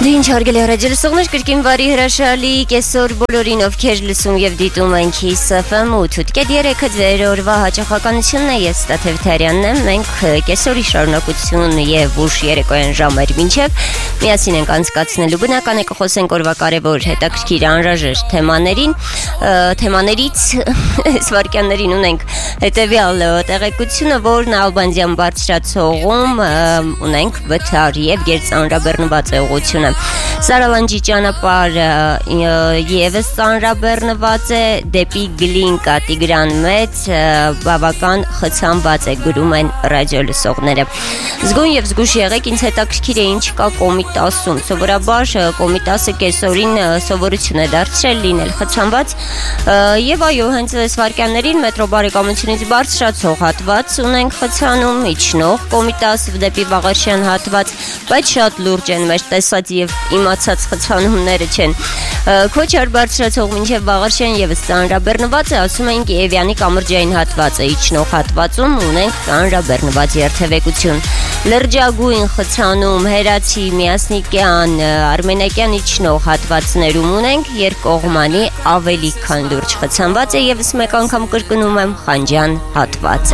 Ինչ հարգելի հրաժարություններ կրկին բարի հրաշալի կեսօր բոլորին ովքեր լսում եւ դիտում են Kiss FM 8.3 ձեր օրվա հաճախականությունն է ես Տաթև Թարյանն եմ մենք կեսօրի շարունակություն եւ ուշ երեկոյան ժամեր մինչեւ միասին ենք անցկացնելու բնական է կխոսենք օրվա կարևոր հետաքրքիր անհրաժեշտ թեմաներից սվարկյաններին ունենք հետեւյալ տեղեկությունը որն Ալբանդյան բարձրացողում ունենք վթար եւ գերծանրաբեռնված է ուղղությունը Սարալանջի ճանապարհը եւս ծանրաբեռնված է դեպի Գլինկա Տիգրան մեծ բավական խցանված է գրում են ռադիոլսողները Զգույն եւ զգուշ եղեք ինձ հետաքրքիր է ինչ կա Կոմիտասում սովորաբար Կոմիտասը կեսօրին սովորություն է դարձրել լինել խցանված եւ այո հենց այս վարքյաններին մետրո բարեկամությունից բարձրացող հատված ունենք խցանում իջնող Կոմիտաս դեպի Վաղարշյան հատված բայց շատ լուրջ են մեր տեսած եւ իմացած խցանումները չեն Քոչար բարձրացող մինչև Վաղարշյան եւս ծանրաբեռնված է ասում են Կիևյանի կամրջային հատվածը իջնող հատվածում ունենք ծանրաբեռնված երթևեկություն Լրջագույն խցանում Հերացի Միասնիկյան Արմենակյան իջնող հատվածներում ունենք երկկողմանի ավելի քան լուրջ խցանված է եւս մեկ անգամ կրկնում եմ Խանջյան հատվածը